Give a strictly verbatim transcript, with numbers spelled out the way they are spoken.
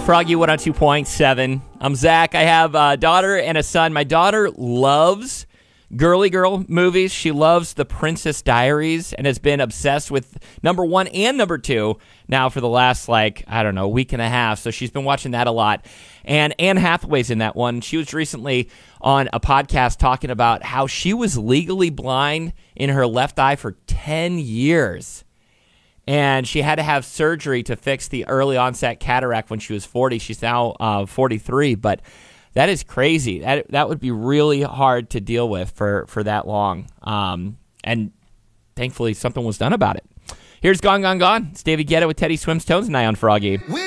Froggy one oh two point seven. I'm Zach. I have a daughter and a son. My daughter loves girly girl movies. She loves The Princess Diaries and has been obsessed with number one and number two now for the last, like, I don't know, week and a half. So she's been watching that a lot. And Anne Hathaway's in that one. She was recently on a podcast talking about how she was legally blind in her left eye for ten years. And she had to have surgery to fix the early onset cataract when she was forty. She's now uh, forty-three, but that is crazy. That that would be really hard to deal with for, for that long. Um, and thankfully, something was done about it. Here's Gone, Gone, Gone. It's David Guetta with Teddy Swims Tones tonight on Froggy. We